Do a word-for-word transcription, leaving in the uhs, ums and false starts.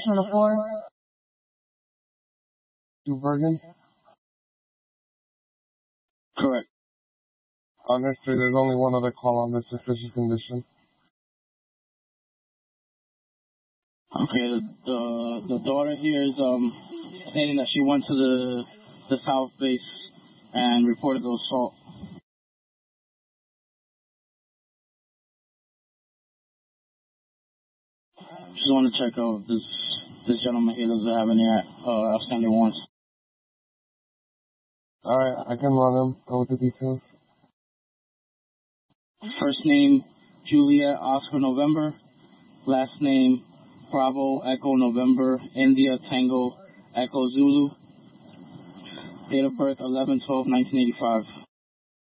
conviction on the floor? Dubergen? Correct. Understood. There's only one other call on this suspicious condition. Okay, the, the the daughter here is um stating that she went to the the South Base and reported the assault. Just want to check out if this this gentleman here doesn't have any uh, outstanding warrants. All right, I can run him. Go with the details. First name Juliet Oscar November. Last name Bravo Echo November India Tango Echo Zulu. Date of birth eleven twelve nineteen eighty-five.